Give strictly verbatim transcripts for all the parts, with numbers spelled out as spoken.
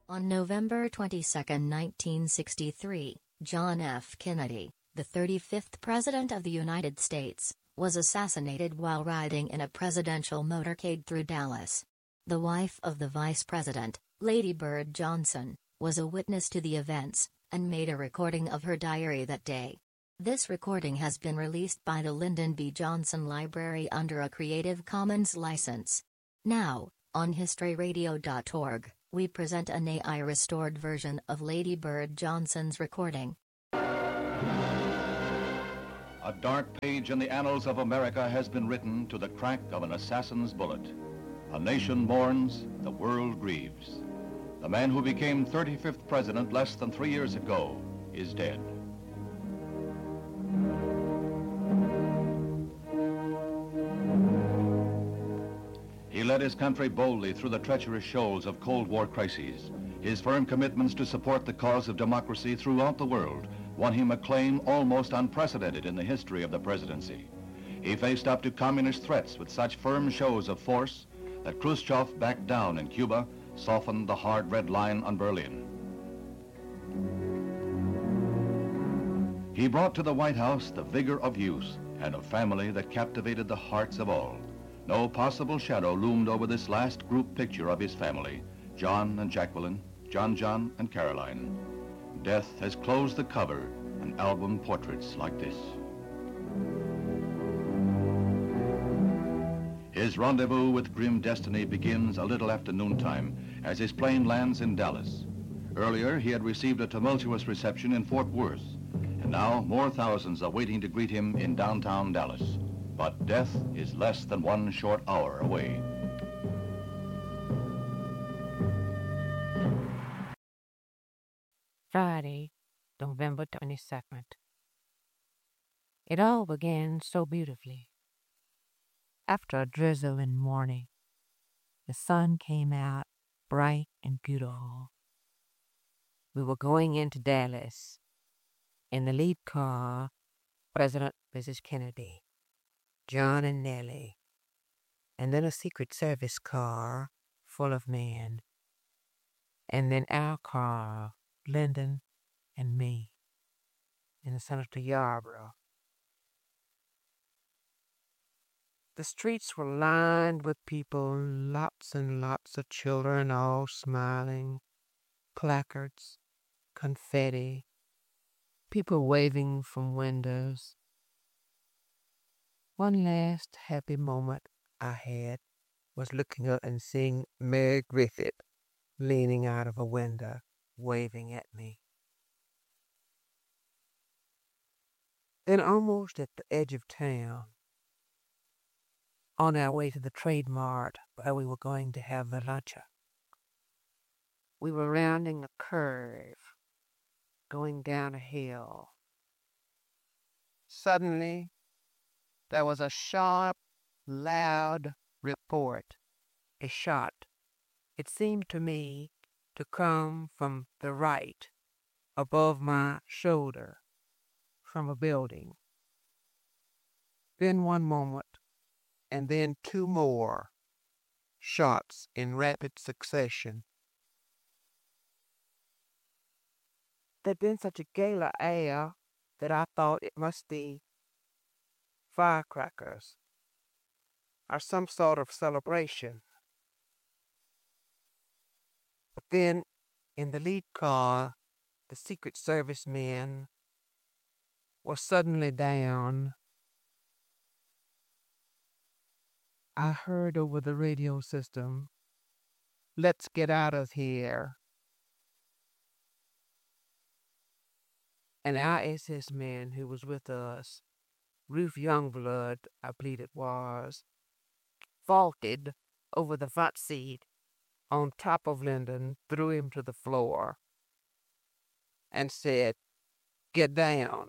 On November twenty-second, nineteen sixty-three, John F. Kennedy, the thirty-fifth President of the United States, was assassinated while riding in a presidential motorcade through Dallas. The wife of the Vice President, Lady Bird Johnson, was a witness to the events, and made a recording of her diary that day. This recording has been released by the Lyndon B. Johnson Library under a Creative Commons license. Now, on history radio dot org, we present an A I restored version of Lady Bird Johnson's recording. A dark page in the annals of America has been written to the crack of an assassin's bullet. A nation mourns, the world grieves. The man who became thirty-fifth president less than three years ago is dead. He led his country boldly through the treacherous shoals of Cold War crises. His firm commitments to support the cause of democracy throughout the world won him acclaim almost unprecedented in the history of the presidency. He faced up to communist threats with such firm shows of force that Khrushchev backed down in Cuba, softened the hard red line on Berlin. He brought to the White House the vigor of youth and a family that captivated the hearts of all. No possible shadow loomed over this last group picture of his family, John and Jacqueline, John John and Caroline. Death has closed the cover and album portraits like this. His rendezvous with grim destiny begins a little after noontime as his plane lands in Dallas. Earlier, he had received a tumultuous reception in Fort Worth, and now more thousands are waiting to greet him in downtown Dallas. But death is less than one short hour away. Friday, November twenty-second. It all began so beautifully. After a drizzling morning, the sun came out bright and beautiful. We were going into Dallas. In the lead car, President and Missus Kennedy, John and Nellie, and then a Secret Service car full of men, and then our car, Lyndon and me, and Senator Yarborough. The streets were lined with people, lots and lots of children, all smiling, placards, confetti, people waving from windows. One last happy moment I had was looking up and seeing Mary Griffith leaning out of a window, waving at me. Then almost at the edge of town, on our way to the Trade Mart where we were going to have the luncheon, we were rounding a curve, going down a hill. Suddenly, there was a sharp, loud report, a shot. It seemed to me to come from the right, above my shoulder, from a building. Then one moment, and then two more shots in rapid succession. There'd been such a gala air that I thought it must be firecrackers or some sort of celebration. But then, in the lead car, the Secret Service men were suddenly down. I heard over the radio system, "Let's get out of here." And our S S man who was with us, Ruth Youngblood, I believe it was, vaulted over the front seat on top of Lyndon, threw him to the floor, and said, "Get down."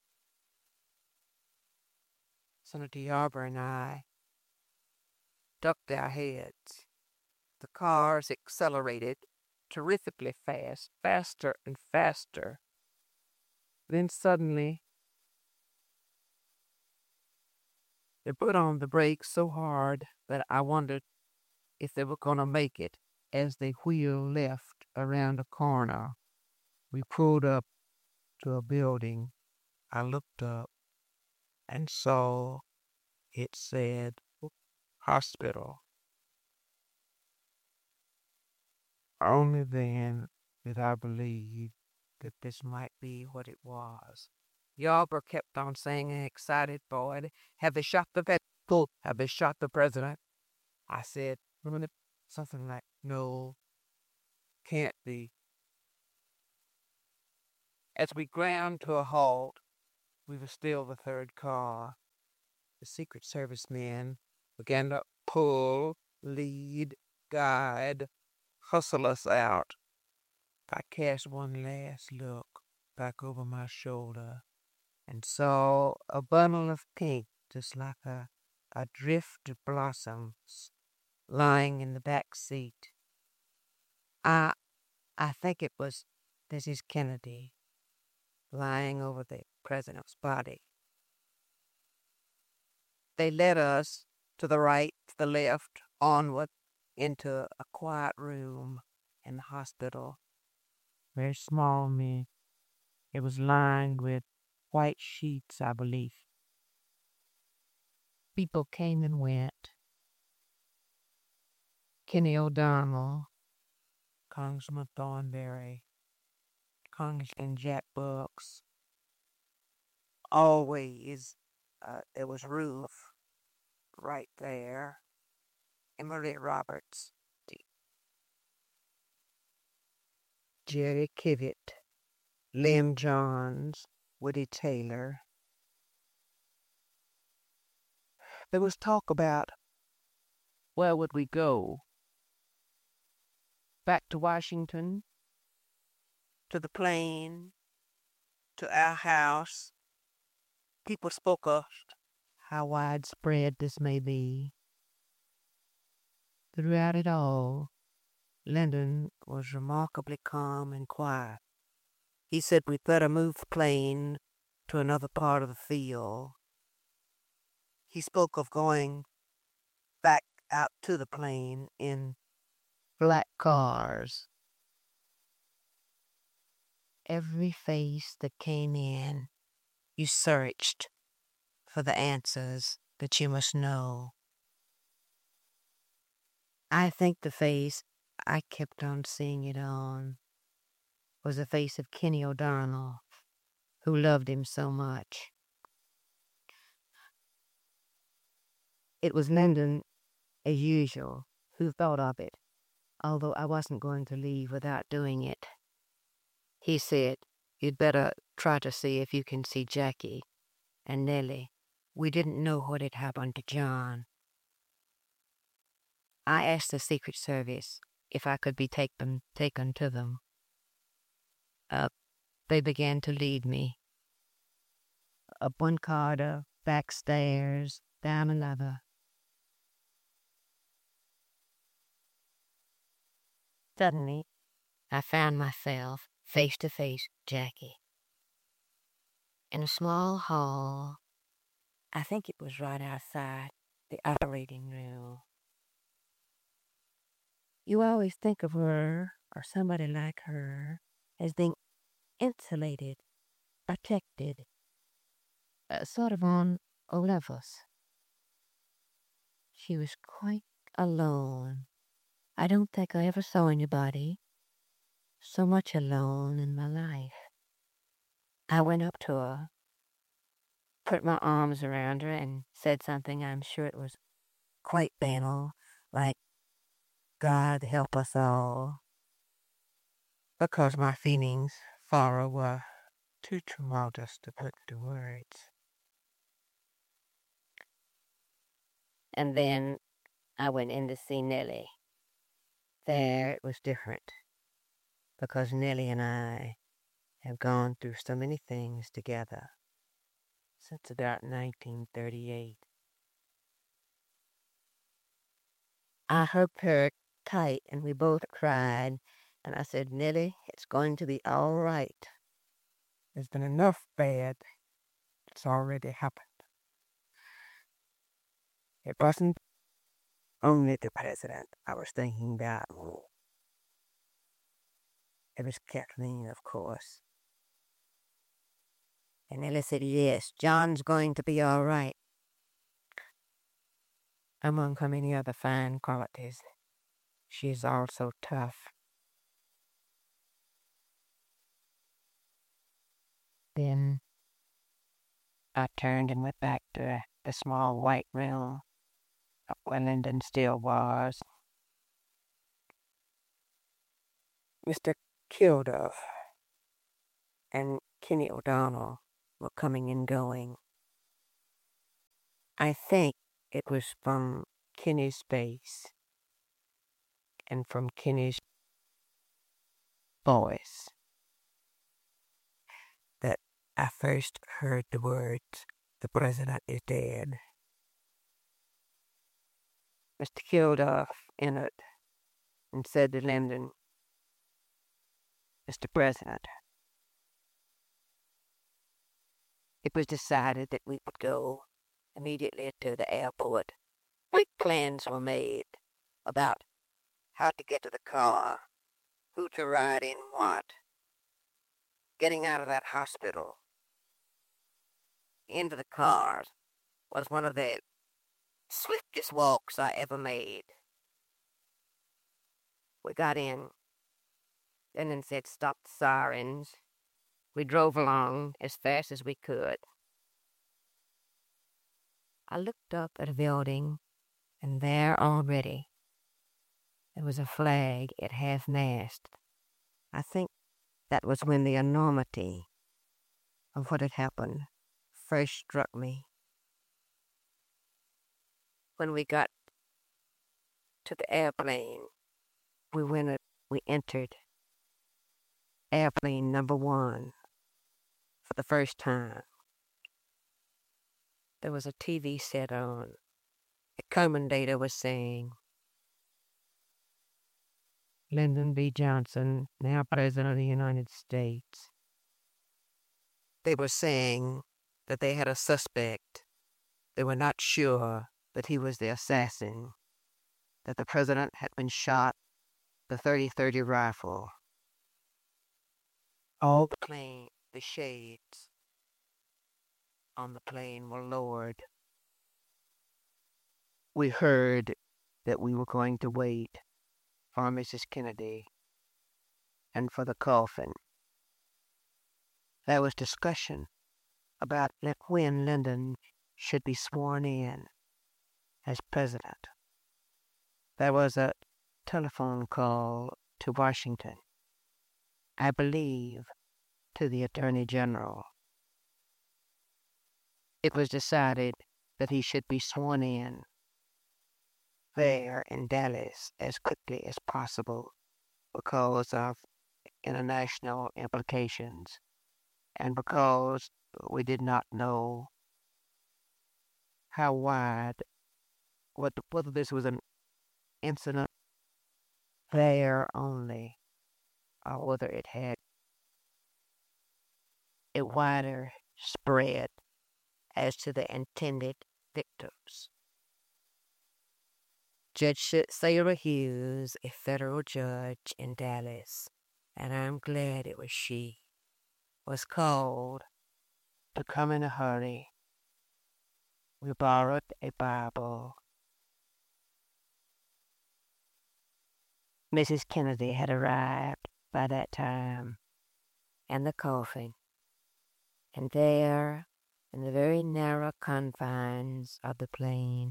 Senator Yarborough and I ducked our heads. The cars accelerated terrifically fast, faster and faster. Then suddenly, they put on the brakes so hard that I wondered if they were going to make it as they wheeled left around the corner. We pulled up to a building. I looked up and saw it said hospital. Only then did I believe that this might be what it was. Yarborough kept on saying, an excited boy, "Have they shot the vet? Have they shot the president?" I said, something like, "No, can't be." As we ground to a halt, we were still the third car. The Secret Service men began to pull, lead, guide, hustle us out. I cast one last look back over my shoulder and saw a bundle of pink, just like a, a drift of blossoms, lying in the back seat. I, I think it was Missus Kennedy lying over the president's body. They led us to the right, to the left, onward, into a quiet room in the hospital. Very small, me. It was lined with white sheets, I believe. People came and went. Kenny O'Donnell, Congressman Thornberry, Congressman Jack Bucks. Always, uh, there was Ruth right there. Emily Roberts, Jerry Kivett, Lem Johns, Woody Taylor. There was talk about where would we go? Back to Washington? To the plane? To our house? People spoke of how widespread this may be. Throughout it all, Lyndon was remarkably calm and quiet. He said we'd better move the plane to another part of the field. He spoke of going back out to the plane in black cars. Every face that came in, you searched for the answers that you must know. I think the face I kept on seeing it on was the face of Kenny O'Donnell, who loved him so much. It was Lyndon, as usual, who thought of it, although I wasn't going to leave without doing it. He said, "You'd better try to see if you can see Jackie and Nellie. We didn't know what had happened to John." I asked the Secret Service if I could be take them, taken to them. Up, they began to lead me. Up one corridor, back stairs, down another. Suddenly, I found myself face to face with Jackie. In a small hall, I think it was right outside the operating room. You always think of her, or somebody like her, as being insulated, protected, uh, sort of on Olympus. She was quite alone. I don't think I ever saw anybody so much alone in my life. I went up to her, put my arms around her, and said something I'm sure it was quite banal, like, "God help us all," because my feelings for her were too tumultuous to put to words. And then I went in to see Nellie. There it was different, because Nellie and I have gone through so many things together since about nineteen thirty-eight. I hugged her tight and we both cried, and I said, "Nellie, it's going to be all right. There's been enough bad that's already happened. It wasn't only the president I was thinking about. It was Kathleen, of course. And Ella said, yes, John's going to be all right. Among her many other fine qualities, she is also tough. Then I turned and went back to the small white room where Lyndon still was. Mister Kilduff and Kenny O'Donnell were coming and going. I think it was from Kenny's face and from Kenny's voice that I first heard the words, "The president is dead." Mister Kilduff entered and said to Lyndon, "Mister President, it was decided that we would go immediately to the airport. Quick plans were made about how to get to the car, who to ride in what, getting out of that hospital into the cars was one of the swiftest walks I ever made. We got in. Lyndon said, stop the sirens. We drove along as fast as we could. I looked up at a building, and there already there was a flag at half-mast. I think that was when the enormity of what had happened first struck me. When we got to the airplane, we went, we entered airplane number one for the first time. There was a T V set on. The commentator was saying, Lyndon B. Johnson, now President of the United States. They were saying that they had a suspect. They were not sure that he was the assassin, that the president had been shot with a thirty thirty rifle. All the plane, the shades on the plane were lowered. We heard that we were going to wait for Missus Kennedy and for the coffin. There was discussion about when Lyndon should be sworn in as president. There was a telephone call to Washington, I believe to the Attorney General. It was decided that he should be sworn in there in Dallas as quickly as possible because of international implications and because we did not know how wide, what, whether this was an incident there only or whether it had a wider spread as to the intended victims. Judge Sarah Hughes, a federal judge in Dallas, and I'm glad it was she, was called to come in a hurry. We borrowed a Bible. Missus Kennedy had arrived by that time, and the coffin, and there, in the very narrow confines of the plane,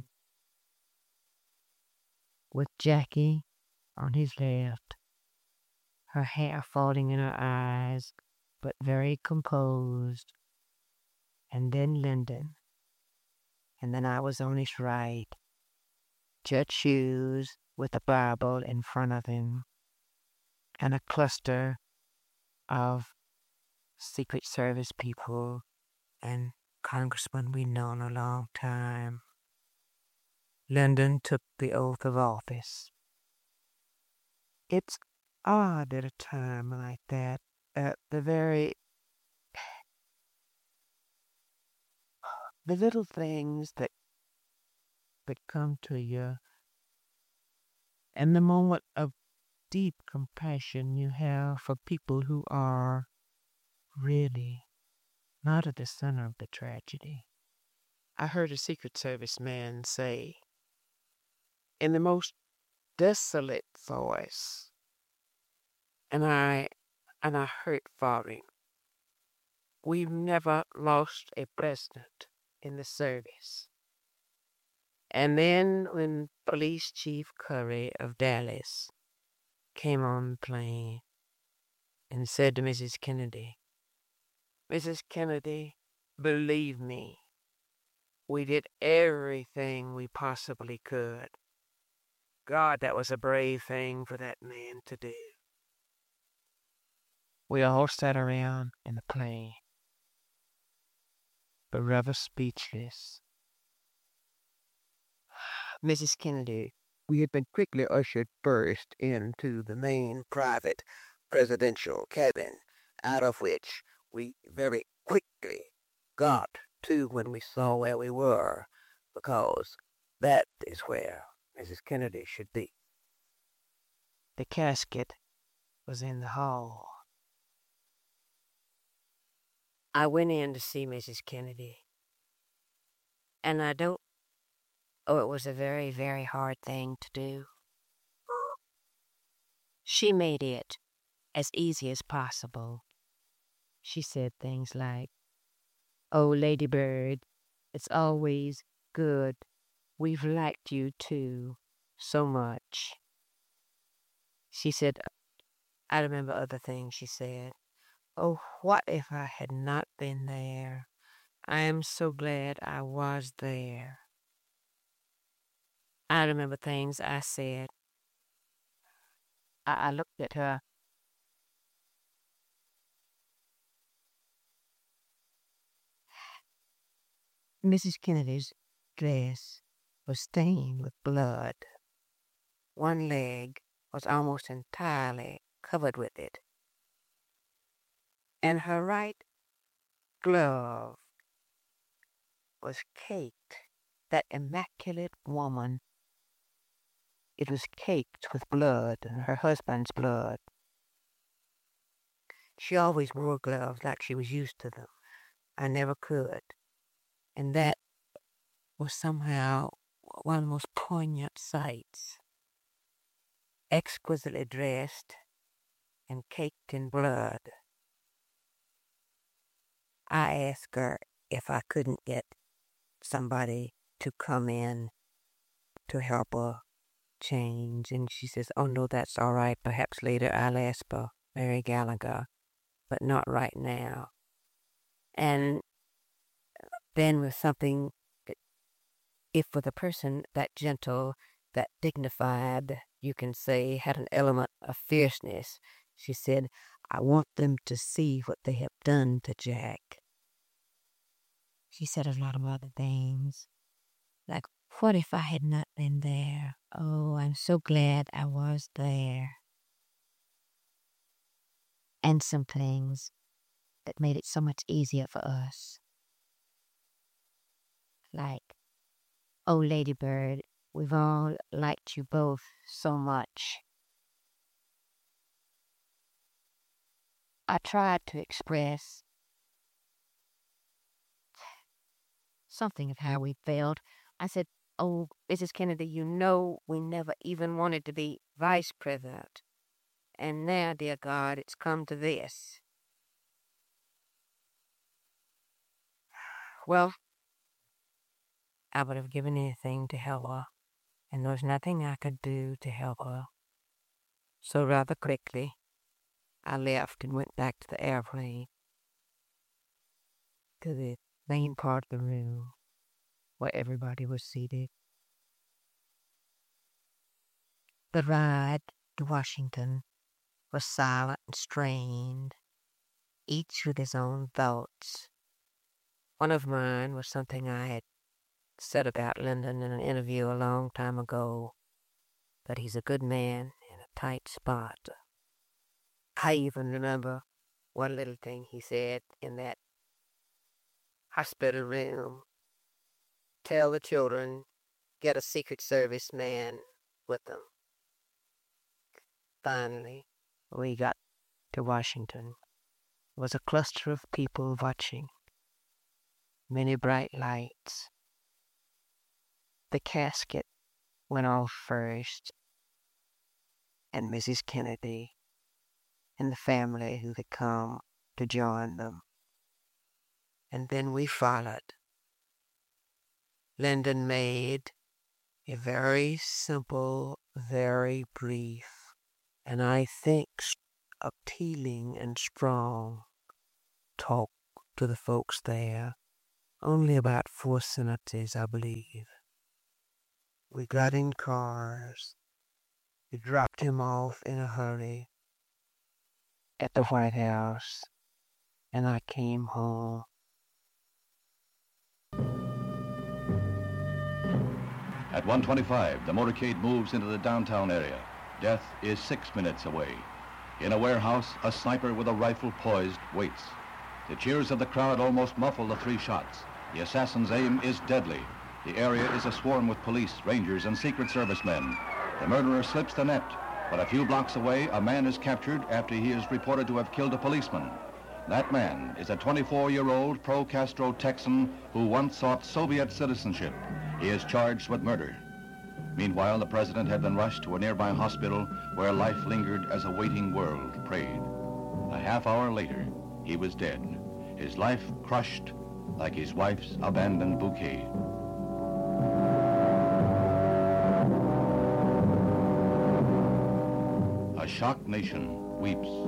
with Jackie on his left, her hair falling in her eyes, but very composed, and then Lyndon, and then I was on his right, Judge Hughes with a Bible in front of him, and a cluster of Secret Service people and congressmen we'd known a long time. Lyndon took the oath of office. It's odd at a time like that, at the very, the little things that, that come to you in the moment of deep compassion you have for people who are really not at the center of the tragedy. I heard a Secret Service man say, in the most desolate voice, and I and I heard for him, we've never lost a president in the service. And then when Police Chief Curry of Dallas came on the plane and said to Missus Kennedy, Missus Kennedy, believe me, we did everything we possibly could. God, that was a brave thing for that man to do. We all sat around in the plane, but rather speechless. Missus Kennedy, we had been quickly ushered first into the main private presidential cabin, out of which we very quickly got to when we saw where we were, because that is where Missus Kennedy should be. The casket was in the hall. I went in to see Missus Kennedy, and I don't, oh, it was a very, very hard thing to do. She made it as easy as possible. She said things like, oh, Lady Bird, it's always good. We've liked you, too, so much. She said, I remember other things she said. Oh, what if I had not been there? I am so glad I was there. I remember things I said. I, I looked at her. Missus Kennedy's dress was stained with blood. One leg was almost entirely covered with it. And her right glove was caked. That immaculate woman, it was caked with blood, her husband's blood. She always wore gloves like she was used to them. I never could. And that was somehow one of the most poignant sights. Exquisitely dressed and caked in blood. I asked her if I couldn't get somebody to come in to help her change, and she says, oh no, that's all right. Perhaps later I'll ask for Mary Gallagher, but not right now. And then with something, if with a person that gentle, that dignified, you can say, had an element of fierceness, she said, I want them to see what they have done to Jack. She said a lot of other things, like, what if I had not been there? Oh, I'm so glad I was there. And some things that made it so much easier for us. Like, oh, Lady Bird, we've all liked you both so much. I tried to express something of how we felt. I said, oh, Missus Kennedy, you know we never even wanted to be vice president. And now, dear God, it's come to this. Well, I would have given anything to help her, and there was nothing I could do to help her. So rather quickly, I left and went back to the airplane, to the main part of the room where everybody was seated. The ride to Washington was silent and strained, each with his own thoughts. One of mine was something I had said about Lyndon in an interview a long time ago, that he's a good man in a tight spot. I even remember one little thing he said in that hospital room. Tell the children, get a Secret Service man with them. finally we got to Washington, there was a cluster of people watching, many bright lights. The casket went off first, and Missus Kennedy and the family who had come to join them. And then we followed. Lyndon made a very simple, very brief, and I think appealing and strong talk to the folks there. Only about four sentences, I believe. We got in cars. We dropped him off in a hurry at the White House, and I came home. At one twenty-five, the motorcade moves into the downtown area. Death is six minutes away. In a warehouse, a sniper with a rifle poised waits. The cheers of the crowd almost muffle the three shots. The assassin's aim is deadly. The area is aswarm with police, rangers, and Secret Service men. The murderer slips the net, but a few blocks away, a man is captured after he is reported to have killed a policeman. That man is a twenty-four-year-old pro-Castro Texan who once sought Soviet citizenship. He is charged with murder. Meanwhile, the president had been rushed to a nearby hospital where life lingered as a waiting world prayed. A half hour later, he was dead, his life crushed like his wife's abandoned bouquet. A shocked nation weeps.